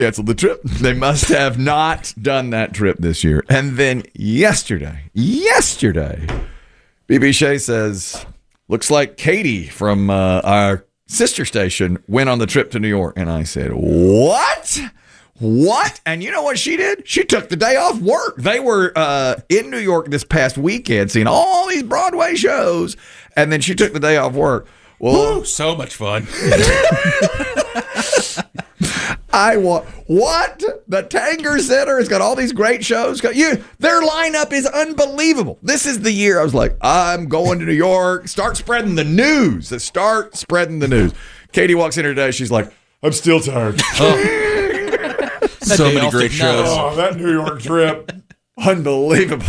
canceled the trip. They must have not done that trip this year. And then yesterday, BB Shea says, looks like Katie from our sister station went on the trip to New York. And I said, what? And you know what she did? She took the day off work. They were in New York this past weekend seeing all these Broadway shows. And then she took the day off work. Well, Woo, so much fun. What? The Tanger Center has got all these great shows. Their lineup is unbelievable. This is the year I was like, I'm going to New York. Start spreading the news. Katie walks in here today. She's like, I'm still tired. So many great shows. Oh, that New York trip. Unbelievable.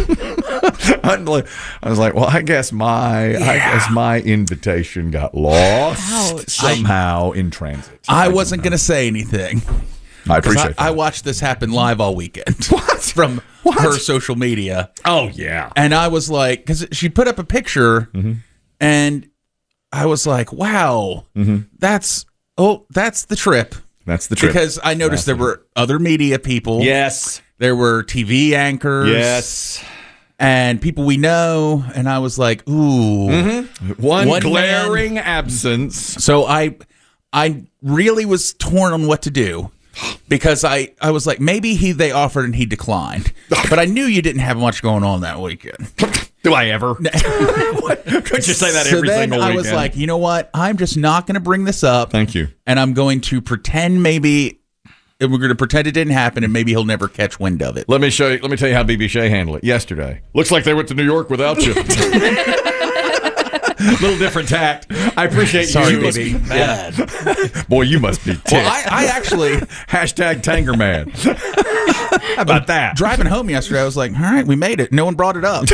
I was like, well, I guess my invitation got lost somehow in transit. I wasn't going to say anything. I appreciate that. I watched this happen live all weekend. From her social media. Oh, yeah. And I was like, because she put up a picture, and I was like, wow, that's the trip. That's the trip. Because I noticed there were other media people. Yes. There were TV anchors. Yes. And people we know. And I was like, ooh. One glaring absence. So I really was torn on what to do. Because I was like, maybe they offered and he declined. But I knew you didn't have much going on that weekend. Do I ever? Could you say that every single weekend? I was like, you know what? I'm just not going to bring this up. Thank you. And I'm going to pretend we're going to pretend it didn't happen, and maybe he'll never catch wind of it. Let me tell you how BB Shea handled it yesterday. Looks like they went to New York without you. Little different tact. I appreciate Sorry, you. baby. Mad. Boy, you must be ticked. Well, I actually hashtag Tanger man. How about that? Driving home yesterday, I was like, all right, we made it. No one brought it up.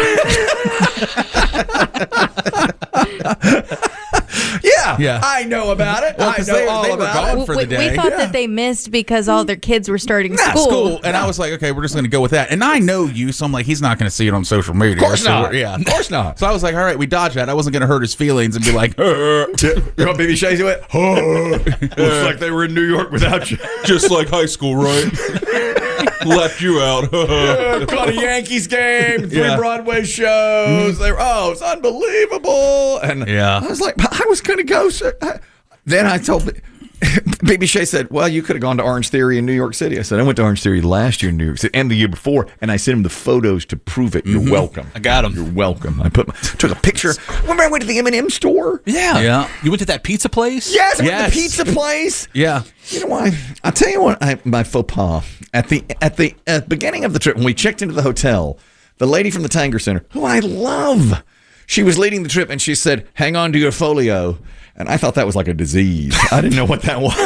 Yeah, I know about it. Well, I know all about it. For the day. We thought that they missed because all their kids were starting school. And I was like, okay, we're just going to go with that. And I know you, so I'm like, he's not going to see it on social media. Of course not. Yeah, of course not. So I was like, all right, we dodged that. I wasn't going to hurt his feelings and be like, you know what BB Shea's went? Looks like they were in New York without you. Just like high school, right? Left you out. Caught a Yankees game, 3 Broadway shows. It's unbelievable. And I was like, I was going to go. Then I told BB Shea said, well, you could have gone to Orange Theory in New York City. I said, I went to Orange Theory last year in New York City and the year before, and I sent him the photos to prove it. You're welcome. I got them. You're welcome. I took a picture. Remember I went to the M&M store? Yeah. You went to that pizza place? Yes, I went to the pizza place. Yeah. You know why? I'll tell you what, my faux pas. At the beginning of the trip, when we checked into the hotel, the lady from the Tanger Center, who I love, she was leading the trip, and she said, hang on to your folio. And I thought that was like a disease. I didn't know what that was.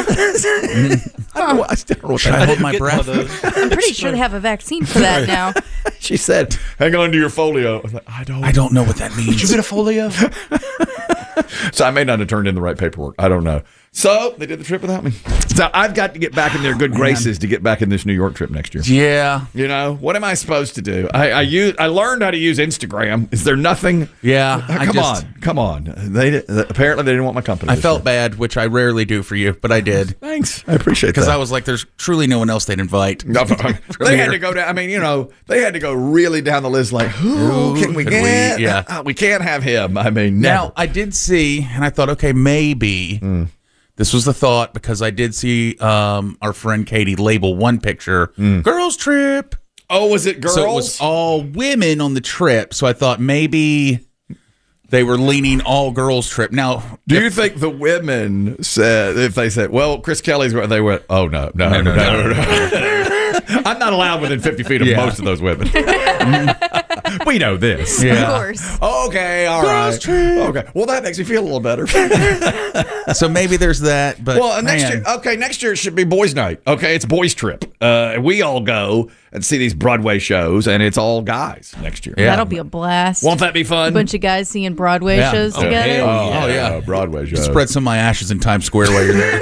I still don't know what Should I hold my breath? I'm pretty sure they have a vaccine for that now. She said, hang on to your folio. I was like, I don't know what that means. Did you get a folio? So I may not have turned in the right paperwork. I don't know. So they did the trip without me. So I've got to get back in their good graces to get back in this New York trip next year. Yeah. You know, what am I supposed to do? I learned how to use Instagram. Is there nothing? Yeah. Come on. Apparently they didn't want my company. I felt bad, which I rarely do for you, but I did. Thanks. I appreciate that. Because I was like, there's truly no one else they'd invite. No, they had to go down. I mean, they had to go really down the list. Like, who can we get? We can't have him. I mean, never. Now, I did see, and I thought, okay, maybe this was the thought, because I did see our friend Katie label one picture, girls trip. Oh, was it girls? So it was all women on the trip. So I thought maybe they were leaning all girls trip. Now, do you think the women said, if they said, well, Chris Kelly's where they went, oh, no. I'm not allowed within 50 feet of most of those women. We know this. Yeah. Of course. Okay, all right. Okay. Well, that makes me feel a little better. So maybe there's that. But next year it should be boys' night. Okay, it's boys' trip. We all go and see these Broadway shows, and it's all guys next year. Yeah. That'll be a blast. Won't that be fun? A bunch of guys seeing Broadway shows together. Oh, yeah. Broadway shows. Spread some of my ashes in Times Square while you're there.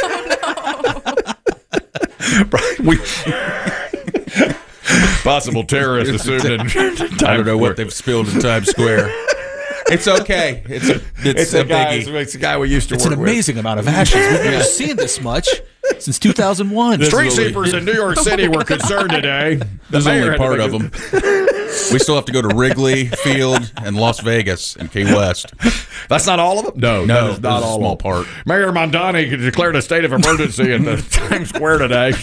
Possible terrorists assumed in I don't know what they've spilled in Times Square. It's okay. It's a biggie. It's a guy we used to work with. It's an amazing amount of ashes. We've never seen this much. Since 2001. Street sweepers in New York City were concerned today. This is mayor only had part to of make them. We still have to go to Wrigley Field and Las Vegas and Key West. That's not all of them? No, No, that is not this is a all small of them. part. Mayor Mondani declared a state of emergency in the Times Square today.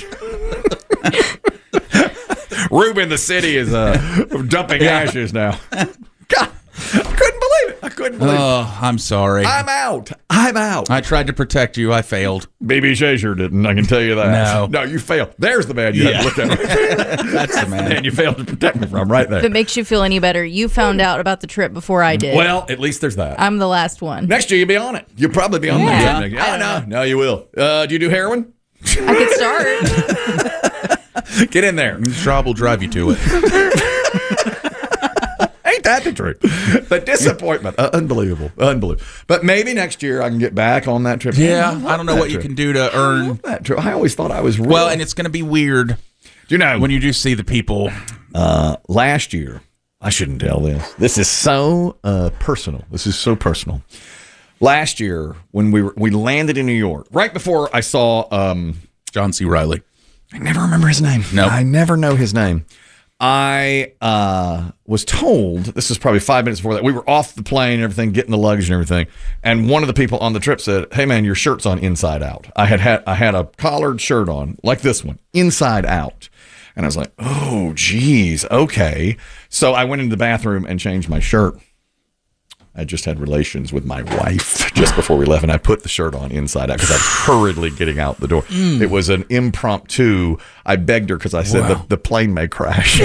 Ruben, the city, is dumping ashes now. God, I couldn't believe it. I couldn't believe it. Oh, I'm sorry. I'm out. I'm out. I tried to protect you. I failed. BB Shazier didn't. I can tell you that. No. you failed. There's the man you had to look at. That's the man. And you failed to protect me from right If there. it makes you feel any better, you found out about the trip before I did. Well, at least there's that. I'm the last one. Next year you'll be on it. You'll probably be on Yeah. that. I don't No, you will. Do you do heroin? I could start. Get in there. Job will drive you to it. Ain't that the truth? The disappointment. Unbelievable. But maybe next year I can get back on that trip. Yeah, I don't know what you can do to earn. That trip. I always thought I was real. Well, and it's going to be weird you know, when you do see the people. last year, I shouldn't tell this. This is so personal. This is so personal. Last year, when we landed in New York, right before I saw John C. Riley. I never remember his name. No. I never know his name. I was told, this is probably 5 minutes before that, we were off the plane and everything, getting the luggage and everything, and one of the people on the trip said, "Hey man, your shirt's on inside out." I had a collared shirt on, like this one, inside out. And I was like, "Oh, geez, okay." So I went into the bathroom and changed my shirt. I just had relations with my wife just before we left, and I put the shirt on inside out because I'm hurriedly getting out the door. It was an impromptu. I begged her because I said the plane may crash.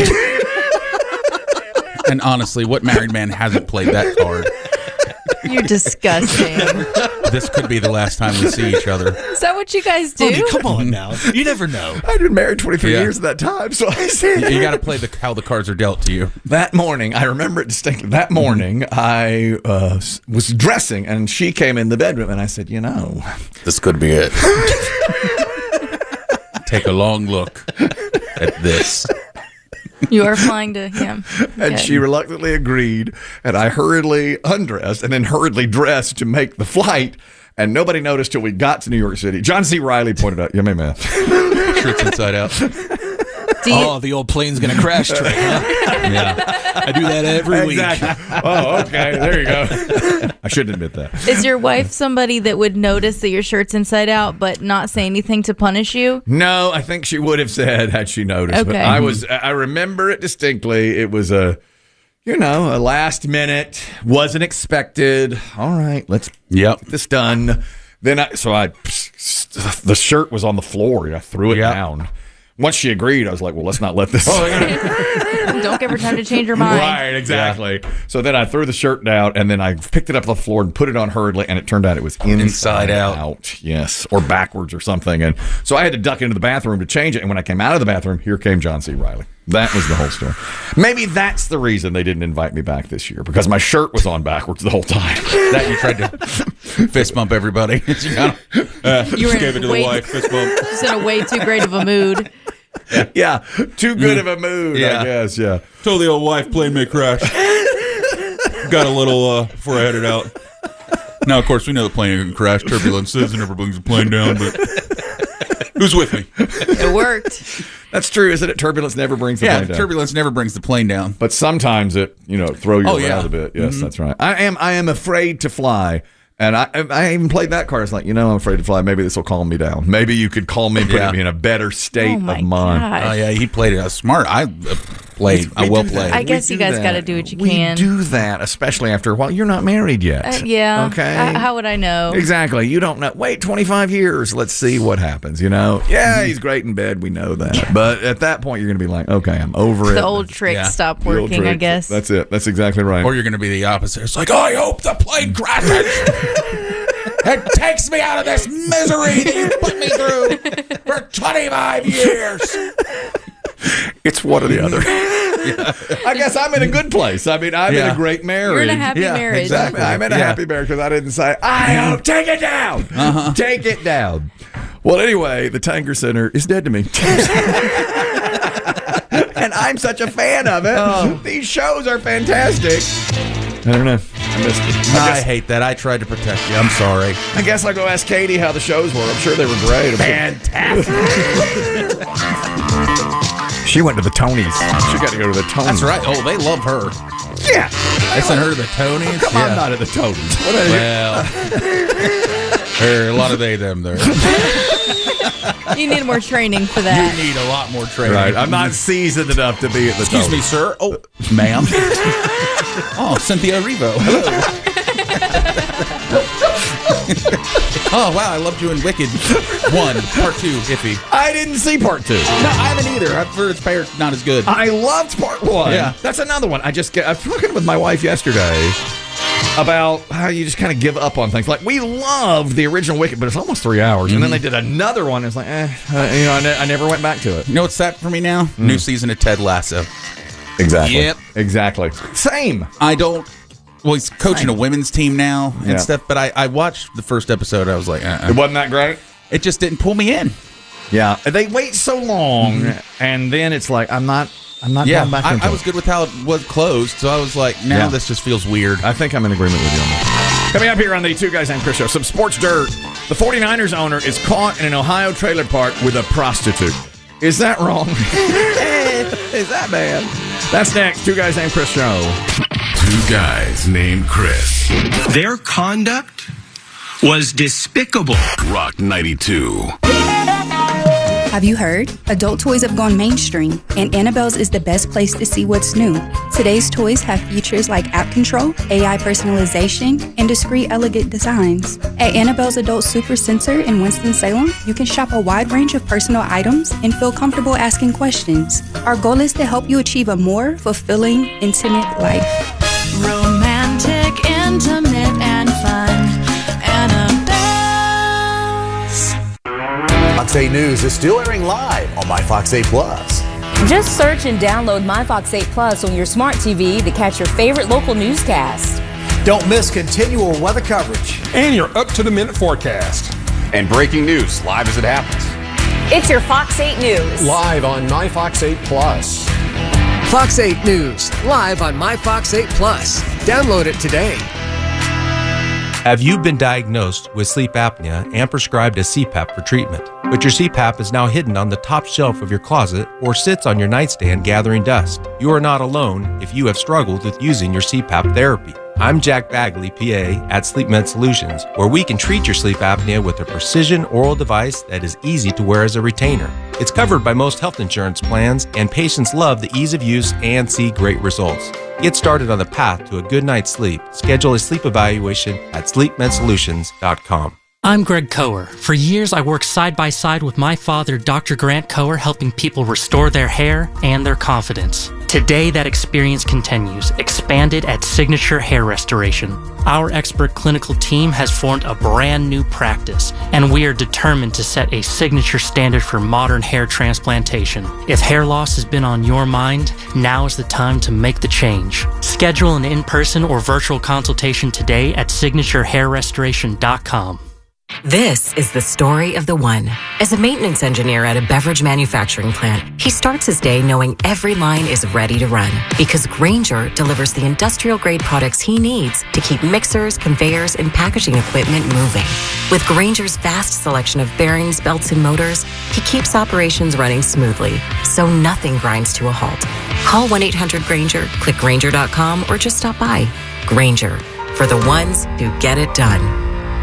And honestly, what married man hasn't played that card? You're disgusting. This could be the last time we see each other. Is that what you guys do? Tony, come on now. You never know. I'd been married 23 Yeah. years at that time, so I said You got to play how the cards are dealt to you. that morning. I remember it distinctly. That morning, I was dressing, and she came in the bedroom, and I said, "You know, This could be it. Take a long look at this. You are flying to him. And she reluctantly agreed, and I hurriedly undressed and then hurriedly dressed to make the flight. And nobody noticed till we got to New York City. John C. Riley pointed out, "Yeah, man." Shirts inside out. Do you, Oh, the old plane's going to crash trick, huh? Yeah. I do that every week. Exactly. Oh, okay. There you go. I shouldn't admit that. is your wife somebody that would notice that your shirt's inside out but not say anything to punish you? No, I think she would have said had she noticed. But Okay. I remember it distinctly. It was a last minute, wasn't expected. All right, let's Yep. get this done. Then the shirt was on the floor. I threw it Yep. down. Once she agreed, I was like, well, let's not let this. Don't give her time to change her mind. Right, exactly. So then I threw the shirt down, and then I picked it up off the floor and put it on hurriedly, and it turned out it was inside out. Yes, or backwards or something. And so I had to duck into the bathroom to change it. And when I came out of the bathroom, here came John C. Riley. That was the whole story. Maybe that's the reason they didn't invite me back this year, because my shirt was on backwards the whole time. That you tried to fist bump everybody. You were Gave it to the wife. Fist bump. just in a way too great of a mood. Yeah, too good of a mood, Yeah. I guess. Yeah. Told the old wife plane may crash. Got a little before I headed out. Now, of course, we know the plane can crash. Turbulences and never brings the plane down, but who's with me? It worked. That's true, isn't it? Turbulence never brings the plane down. Turbulence never brings the plane down. But sometimes it, throw you Oh, around yeah. a bit. Yes, that's right. I am afraid to fly. And I even played that card. It's like, I'm afraid to fly. Maybe this will calm me down. Maybe you could calm me and put Yeah. me in a better state Oh my of mind. God. Oh, yeah, he played it smart. I played. I We well do played. that. I guess We you do guys that. gotta do what you we can. do that, especially after a while. You're not married yet. Yeah. Okay. How would I know? Exactly. You don't know. Wait 25 years. Let's see what happens. Yeah, he's great in bed. We know that. But at that point, you're going to be like, okay, I'm over it. The old tricks Yeah. stop The old working, I tricks. guess. That's it. That's exactly right. Or you're going to be the opposite. It's like, I hope the plane crashes. It takes me out of this misery that you put me through for 25 years. It's one or the other. I guess I'm in a good place. I mean, I'm in Yeah. a great marriage. You're in a happy marriage. Exactly. I'm in a Yeah. happy marriage because I didn't say, I hope, take it down. Take it down. Well, anyway, the Tanger Center is dead to me. And I'm such a fan of it. These shows are fantastic. I don't know. I missed it. I hate that. I tried to protect you. I'm sorry. I guess I'll go ask Katie how the shows were. I'm sure they were great. Fantastic. She went to the Tonys. She got to go to the Tonys. That's right. Oh, they love her. Yeah. They sent her to the Tonys. Come on, I'm not at the Tonys. What are Well, there are a lot of they, them there. You need more training for that. You need a lot more training. Right. I'm not seasoned enough to be at the Excuse me, sir. Oh, ma'am. Oh, Cynthia Erivo. Hello. Oh, wow. I loved you in Wicked 1, Part 2, iffy. I didn't see part 2. No, I haven't either. I've heard it's not as good. I loved part 1. Yeah. That's another one. I was talking with my wife yesterday about how you just kind of give up on things. Like, we loved the original Wicked, but it's almost 3 hours. And then they did another one. It's like, I never went back to it. You know what's that for me now? New season of Ted Lasso. Exactly. Yep. Exactly. Same. Well, he's coaching a women's team now and stuff, but I watched the first episode. I was like, It wasn't that great? It just didn't pull me in. Yeah. They wait so long, and then it's like, I'm not going back into I was good with how it was closed, so I was like, now this just feels weird. I think I'm in agreement with you on that. Coming up here on the Two Guys Named Chris show, some sports dirt. The 49ers owner is caught in an Ohio trailer park with a prostitute. Is that wrong? Is that bad? That's next. Two Guys Named Chris show. Two Guys Named Chris. Their conduct was despicable. Rock 92. Have you heard? Adult toys have gone mainstream, and Annabelle's is the best place to see what's new. Today's toys have features like app control, AI personalization, and discreet, elegant designs. At Annabelle's Adult Super Center in Winston-Salem, you can shop a wide range of personal items and feel comfortable asking questions. Our goal is to help you achieve a more fulfilling, intimate life. Romantic, intimate, and fun. Annabelle's. Fox 8 News is still airing live on My Fox 8 Plus. Just search and download My Fox 8 Plus on your smart TV to catch your favorite local newscast. Don't miss continual weather coverage. And your up-to-the-minute forecast. And breaking news, live as it happens. It's your Fox 8 News. Live on My Fox 8 Plus. Fox 8 News, live on My Fox 8 Plus. Download it today. Have you been diagnosed with sleep apnea and prescribed a CPAP for treatment, but your CPAP is now hidden on the top shelf of your closet or sits on your nightstand gathering dust? You are not alone if you have struggled with using your CPAP therapy. I'm Jack Bagley, PA, at SleepMed Solutions, where we can treat your sleep apnea with a precision oral device that is easy to wear as a retainer. It's covered by most health insurance plans, and patients love the ease of use and see great results. Get started on the path to a good night's sleep. Schedule a sleep evaluation at sleepmedsolutions.com. I'm Greg Coher. For years, I worked side by side with my father, Dr. Grant Coher, helping people restore their hair and their confidence. Today, that experience continues, expanded at Signature Hair Restoration. Our expert clinical team has formed a brand new practice, and we are determined to set a signature standard for modern hair transplantation. If hair loss has been on your mind, now is the time to make the change. Schedule an in-person or virtual consultation today at signaturehairrestoration.com. This is the story of the one. As a maintenance engineer at a beverage manufacturing plant, he starts his day knowing every line is ready to run because Grainger delivers the industrial-grade products he needs to keep mixers, conveyors, and packaging equipment moving. With Grainger's vast selection of bearings, belts, and motors, he keeps operations running smoothly, so nothing grinds to a halt. Call 1-800-GRAINGER, click Grainger.com, or just stop by. Grainger, for the ones who get it done.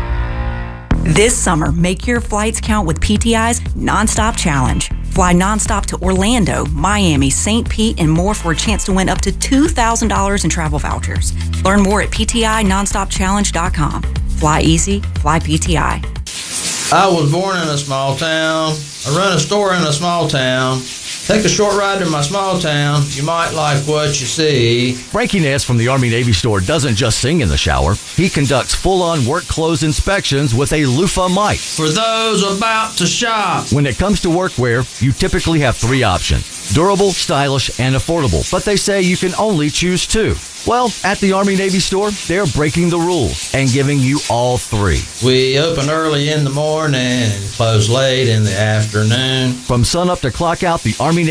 This summer, make your flights count with PTI's Nonstop Challenge. Fly nonstop to Orlando, Miami, St. Pete, and more for a chance to win up to $2,000 in travel vouchers. Learn more at PTINonstopChallenge.com. Fly easy, fly PTI. I was born in a small town. I run a store in a small town. Take a short ride to my small town. You might like what you see. Frankie Ness from the Army-Navy store doesn't just sing in the shower. He conducts full-on work clothes inspections with a loofah mic. For those about to shop. When it comes to workwear, you typically have three options: durable, stylish, and affordable. But they say you can only choose two. Well, at the Army-Navy store, they're breaking the rules and giving you all three. We open early in the morning and close late in the afternoon. From sun up to clock out, the Army-Navy